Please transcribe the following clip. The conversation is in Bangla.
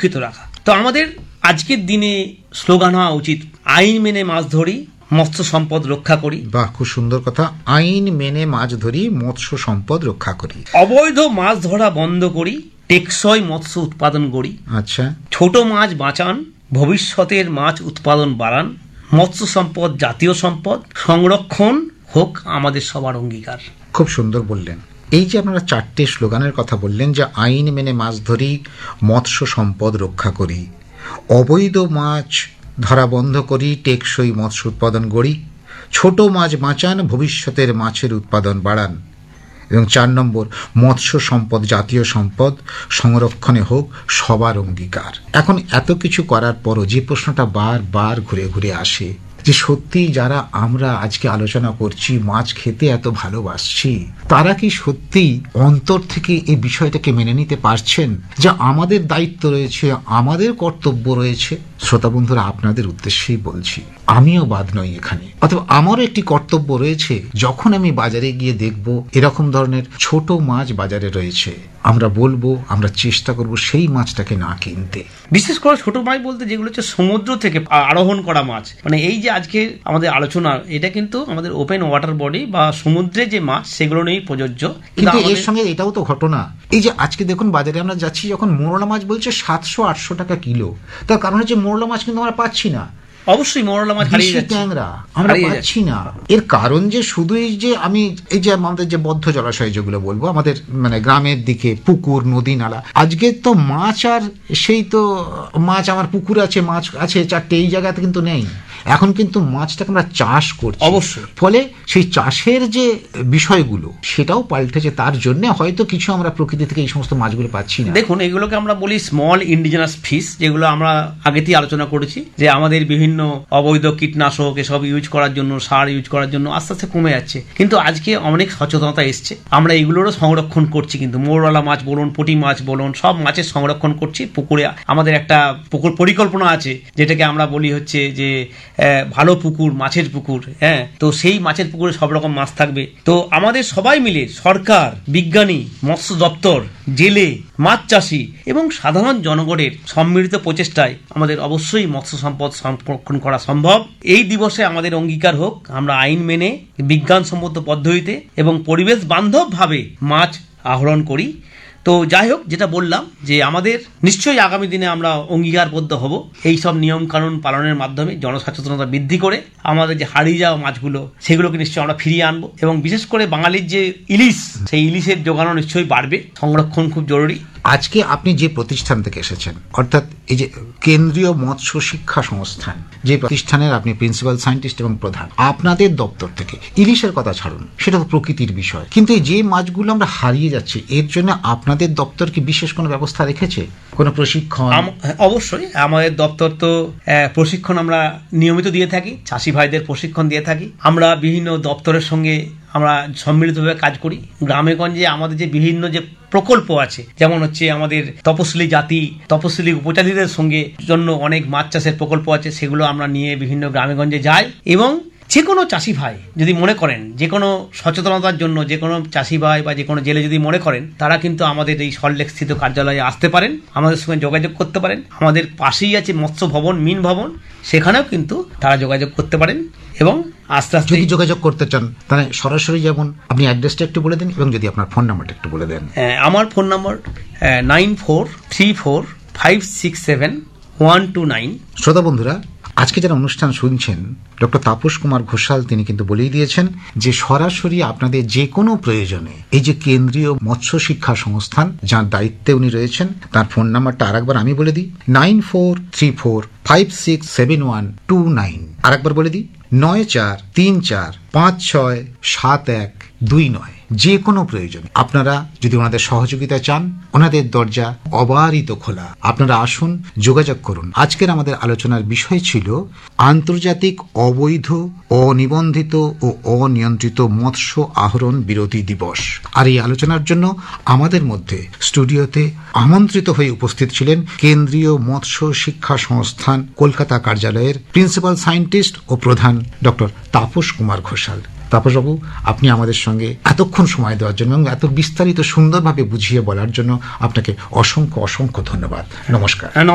সুরক্ষিত রাখা। তো আমাদের আজকের দিনে স্লোগান হওয়া উচিত, আইন মেনে মাছ ধরি, মৎস্য সম্পদ রক্ষা করি। বাহ, খুব সুন্দর কথা। আইন মেনে মাছ ধরি, মৎস্য সম্পদ রক্ষা করি। অবৈধ মাছ ধরা বন্ধ করি, টেকসই মৎস্য উৎপাদন করি। আচ্ছা। ছোট মাছ বাঁচান, ভবিষ্যতের মাছ উৎপাদন বাড়ান। মৎস্য সম্পদ জাতীয় সম্পদ, সংরক্ষণ হোক আমাদের সবার অঙ্গীকার। খুব সুন্দর বললেন। এই যে আপনারা 4টে স্লোগানের কথা বললেন, যে আইন মেনে মাছ ধরি, মৎস্য সম্পদ রক্ষা করি, অবৈধ মাছ ধরা বন্ধ করি, টেকসই মৎস্য উৎপাদন গড়ি, ছোট মাছ বাঁচান, ভবিষ্যতের মাছের উৎপাদন বাড়ান, এবং 4 নম্বর, মৎস্য সম্পদ জাতীয় সম্পদ, সংরক্ষণে হোক সবার অঙ্গীকার। এখন এত কিছু করার পরও যে প্রশ্নটা বারবার ঘুরে ঘুরে আসে, যে সত্যি যারা আমরা আজকে আলোচনা করছি, মাছ খেতে এত ভালোবাসছি, তারা কি সত্যি অন্তর থেকে এই বিষয়টাকে মেনে নিতে পারছেন যে আমাদের দায়িত্ব রয়েছে, আমাদের কর্তব্য রয়েছে? শ্রোতা বন্ধুরা, আপনাদের উদ্দেশ্যেই বলছি, আমিও বাদ নই এখানে। অথবা আমারও একটি কর্তব্য রয়েছে, যখন আমি বাজারে গিয়ে দেখব এরকম ধরনের ছোট মাছ বাজারে রয়েছে, আমরা বলবো, আমরা চেষ্টা করব সেই মাছটাকে না কিনতে। বিশেষ করে ছোট মাছ বলতে যেগুলো হচ্ছে সমুদ্র থেকে আরোহণ করা মাছ, মানে এই যে আজকে আমাদের আলোচনা, এটা কিন্তু আমাদের ওপেন ওয়াটার বডি বা সমুদ্রে যে মাছ সেগুলো নিয়েই প্রযোজ্য। কিন্তু এর সঙ্গে এটাও তো ঘটনা, এই যে আজকে দেখুন বাজারে আমরা যাচ্ছি, যখন মোরলা মাছ বলছে 700-800 টাকা কিলো, তার কারণ হচ্ছে মোরলা মাছ কিন্তু আমরা পাচ্ছি না। অবশ্যই মোরলা মাছ হারিয়ে যাচ্ছে, ট্যাংরা আমরা পাচ্ছি না। এর কারণ যে শুধুই যে আমি এই যে আমাদের যে বদ্ধ জলাশয় যেগুলো বলবো, আমাদের মানে গ্রামের দিকে পুকুর, নদী, নালা, আজকে তো মাছ আর সেই তো মাছ, আমার পুকুর আছে, মাছ আছে 4টে, এই জায়গাতে কিন্তু নেই। এখন কিন্তু মাছটাকে আমরা চাষ করছি, অবশ্যই। ফলে সেই চাষের যে বিষয়গুলো সেটাও পাল্টেছে। তার জন্য হয়তো কিছু আমরা প্রকৃতি থেকে এই সমস্ত মাছগুলো পাচ্ছি না। দেখুন, এগুলোকে আমরা বলি স্মল ইন্ডিজিনাস ফিশ, যেগুলো আমরা আগেতেই আলোচনা করেছি, যে আমাদের বিভিন্ন অবৈধ কীটনাশক এসব ইউজ করার জন্য, সার ইউজ করার জন্য আস্তে আস্তে কমে যাচ্ছে। কিন্তু আজকে অনেক সচেতনতা এসছে, আমরা এগুলোরও সংরক্ষণ করছি। কিন্তু মোরলা মাছ বলুন, পুঁটি মাছ বলুন, সব মাছের সংরক্ষণ করছি। পুকুরে আমাদের একটা পুকুর পরিকল্পনা আছে, যেটাকে আমরা বলি হচ্ছে যে ভালো পুকুর, মাছের পুকুর। হ্যাঁ, তো সেই মাছের পুকুরে সব রকম মাছ থাকবে। তো আমাদের সবাই মিলে, সরকার, বিজ্ঞানী, মৎস্য দপ্তর, জেলে, মাছ চাষি এবং সাধারণ জনগণের সম্মিলিত প্রচেষ্টায় আমাদের অবশ্যই মৎস্য সম্পদ সংরক্ষণ করা সম্ভব। এই দিবসে আমাদের অঙ্গীকার হোক, আমরা আইন মেনে, বিজ্ঞানসম্মত পদ্ধতিতে এবং পরিবেশ বান্ধবভাবে মাছ আহরণ করি। তো যাই হোক, যেটা বললাম, যে আমাদের নিশ্চয়ই আগামী দিনে আমরা অঙ্গীকারবদ্ধ হব এই সব নিয়ম কানুন পালনের মাধ্যমে, জনসচেতনতা বৃদ্ধি করে আমাদের যে হারিয়ে যাওয়া মাছগুলো সেগুলোকে নিশ্চয়ই আমরা ফিরিয়ে আনবো। এবং বিশেষ করে বাঙালির যে ইলিশ, সেই ইলিশের যোগানও নিশ্চয়ই বাড়বে। সংরক্ষণ খুব জরুরি। আজকে আপনি যে প্রতিষ্ঠান থেকে এসেছেন, অর্থাৎ এই যে কেন্দ্রীয় মৎস্য শিক্ষা সংস্থান, যে প্রতিষ্ঠানের আপনি প্রিন্সিপাল সায়েন্টিস্ট এবং প্রধান, আপনাদের দপ্তর থেকে ইলিশের কথা ছাড়ুন, সেটা তো প্রকৃতির বিষয়, কিন্তু এই যে মাছগুলো আমরা হারিয়ে যাচ্ছি, এর জন্য আপনাদের দপ্তর কি বিশেষ কোনো ব্যবস্থা রেখেছে, কোনো প্রশিক্ষণ? অবশ্যই আমাদের দপ্তর তো প্রশিক্ষণ আমরা নিয়মিত দিয়ে থাকি, চাষি ভাইদের প্রশিক্ষণ দিয়ে থাকি। আমরা বিভিন্ন দপ্তরের সঙ্গে আমরা সম্মিলিতভাবে কাজ করি। গ্রামে গঞ্জে আমাদের যে বিভিন্ন যে প্রকল্প আছে, যেমন হচ্ছে আমাদের তপশিলি জাতি, তপশিলি উপজাতিদের সঙ্গে জন্য অনেক মাছ চাষের প্রকল্প আছে, সেগুলো আমরা নিয়ে বিভিন্ন গ্রামে গঞ্জে যাই। এবং যে কোনো চাষি ভাই যদি মনে করেন, যে কোনো সচেতনতার জন্য, যে কোনো চাষি ভাই বা যে কোনো জেলে যদি মনে করেন, তারা কিন্তু আমাদের এই সল্টলেক স্থিত কার্যালয়ে আসতে পারেন, আমাদের সঙ্গে যোগাযোগ করতে পারেন। আমাদের পাশেই আছে মৎস্য ভবন, মিন ভবন, সেখানেও কিন্তু তারা যোগাযোগ করতে পারেন। এবং আস্তে আস্তে যদি যোগাযোগ করতে চান, তাহলে সরাসরি যেমন আপনি অ্যাড্রেসটা একটু বলে দেন, এবং যদি আপনার ফোন নাম্বারটা একটু বলে দেন। আমার ফোন নাম্বার 9434567129। শ্রোতা বন্ধুরা, আজকে যারা অনুষ্ঠান শুনছেন, ডক্টর তাপস কুমার ঘোষাল তিনি কিন্তু বলেই দিয়েছেন যে সরাসরি আপনাদের যে কোনো প্রয়োজনে এই যে কেন্দ্রীয় মৎস্য শিক্ষা সংস্থান, যার দায়িত্বে উনি রয়েছেন, তার ফোন নাম্বারটা আরেকবার আমি বলে দিই, 9434567129। আরেকবার বলে দিই, 9434567129। যে কোনো প্রয়োজন আপনারা যদি ওনাদের সহযোগিতা চান, ওনাদের দরজা অবারিত খোলা। আপনারা আসুন, যোগাযোগ করুন। আজকের আমাদের আলোচনার বিষয় ছিল আন্তর্জাতিক অবৈধ, অনিবন্ধিত ও অনিয়ন্ত্রিত মৎস্য আহরণ বিরোধী দিবস। আর এই আলোচনার জন্য আমাদের মধ্যে স্টুডিওতে আমন্ত্রিত হয়ে উপস্থিত ছিলেন কেন্দ্রীয় মৎস্য শিক্ষা সংস্থান কলকাতা কার্যালয়ের প্রিন্সিপাল সায়েন্টিস্ট ও প্রধান ডক্টর তাপস কুমার ঘোষাল। তাপসবাবু, আপনি আমাদের সঙ্গে এতক্ষণ সময় দেওয়ার জন্য এবং এত বিস্তারিত সুন্দরভাবে বুঝিয়ে বলার জন্য আপনাকে অসংখ্য অসংখ্য ধন্যবাদ। নমস্কার।